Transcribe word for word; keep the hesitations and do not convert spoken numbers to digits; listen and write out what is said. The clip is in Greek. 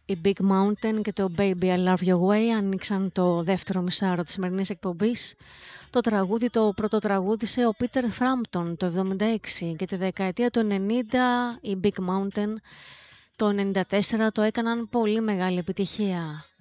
Η Big Mountain και το Baby I Love Your Way άνοιξαν το δεύτερο μισάωρο της σημερινής εκπομπής. Το τραγούδι το πρώτο τραγούδισε ο Peter Frampton το εβδομήντα έξι και τη δεκαετία του ενενήντα η Big Mountain το ενενήντα τέσσερα το έκαναν πολύ μεγάλη επιτυχία.